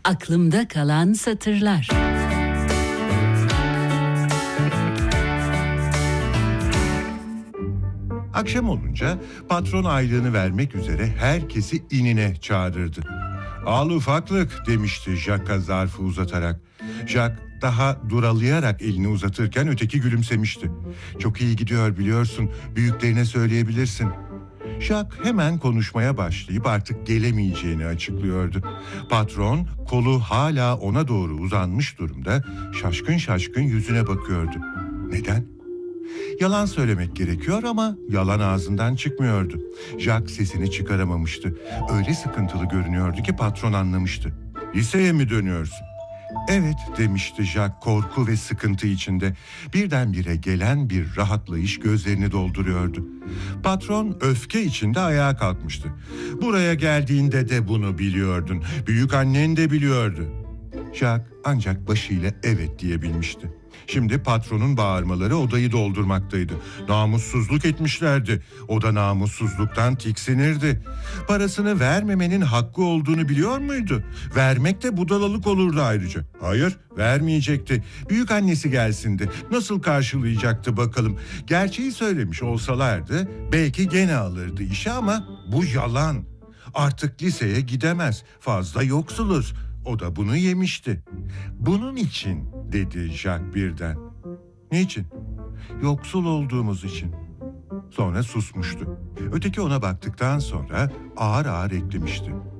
Aklımda kalan satırlar. Akşam olunca patron aylığını vermek üzere herkesi inine çağırırdı. "Al ufaklık," demişti Jack'a zarfı uzatarak. Jack daha duralayarak elini uzatırken öteki gülümsemişti. "Çok iyi gidiyor biliyorsun, büyüklerine söyleyebilirsin." Jack hemen konuşmaya başlayıp artık gelemeyeceğini açıklıyordu. Patron kolu hala ona doğru uzanmış durumda şaşkın şaşkın yüzüne bakıyordu. Neden? Yalan söylemek gerekiyor ama yalan ağzından çıkmıyordu. Jack sesini çıkaramamıştı. Öyle sıkıntılı görünüyordu ki patron anlamıştı. "Liseye mi dönüyorsun?" "Evet," demişti Jack korku ve sıkıntı içinde. Birdenbire gelen bir rahatlayış gözlerini dolduruyordu. Patron öfke içinde ayağa kalkmıştı. "Buraya geldiğinde de bunu biliyordun. Büyük annen de biliyordu." Jack ancak başıyla evet diyebilmişti. Şimdi patronun bağırmaları odayı doldurmaktaydı. Namussuzluk etmişlerdi. O da namussuzluktan tiksinirdi. Parasını vermemenin hakkı olduğunu biliyor muydu? Vermek de budalalık olurdu ayrıca. Hayır, vermeyecekti. Büyük annesi gelsindi. Nasıl karşılayacaktı bakalım. Gerçeği söylemiş olsalardı belki gene alırdı işe ama bu yalan. Artık liseye gidemez. Fazla yoksuluz. O da bunu yemişti. "Bunun için," dedi Jack birden. "Niçin?" "Yoksul olduğumuz için." Sonra susmuştu. Öteki ona baktıktan sonra ağır ağır eklemişti.